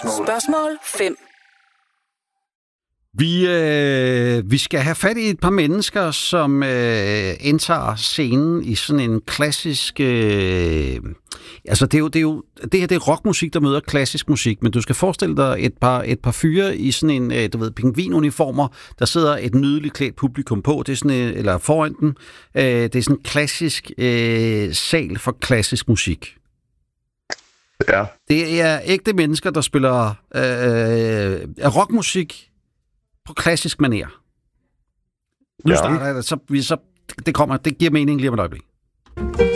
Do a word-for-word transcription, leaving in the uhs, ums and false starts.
Spørgsmål fem. Vi, øh, vi skal have fat i et par mennesker, som øh, indtager scenen i sådan en klassisk... Øh, altså, det er jo, det er jo, det her det er rockmusik, der møder klassisk musik, men du skal forestille dig et par, et par fyre i sådan en, øh, du ved, pingvinuniformer, der sidder et nydeligt klædt publikum på, det er sådan, øh, eller foran dem. Øh, det er sådan en klassisk øh, sal for klassisk musik. Ja. Det er ægte mennesker, der spiller øh, rockmusik på klassisk manér. Nu Ja. starter jeg, så, vi, så det kommer, det giver mening lige om et øjeblik.